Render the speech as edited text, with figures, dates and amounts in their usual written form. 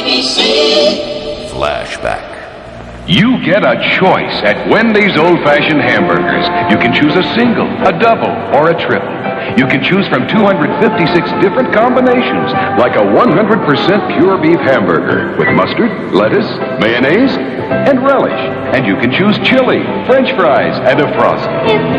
ABC. Flashback. You get a choice at Wendy's old-fashioned hamburgers. You can choose a single, a double, or a triple. You can choose from 256 different combinations, like a 100% pure beef hamburger with mustard, lettuce, mayonnaise, and relish. And you can choose chili, French fries, and a frosty. It's